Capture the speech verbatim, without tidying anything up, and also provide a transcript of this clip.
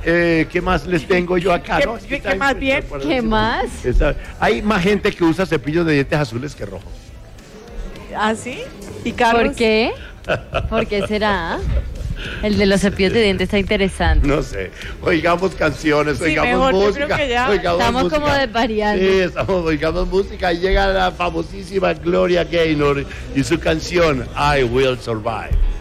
Eh, ¿Qué más les tengo yo acá? ¿Qué, ¿no? qué, qué más bien? ¿Qué más? Está, hay más gente que usa cepillos de dientes azules que rojos. ¿Ah, sí? ¿Y Carlos? ¿Por qué? ¿Por qué será? El de los cepillos de dientes está interesante. No sé. Oigamos canciones, Sí, oigamos mejor, yo música. creo que ya oigamos estamos música. como desvariando. Sí, estamos, oigamos música. Y llega la famosísima Gloria Gaynor y su canción I Will Survive.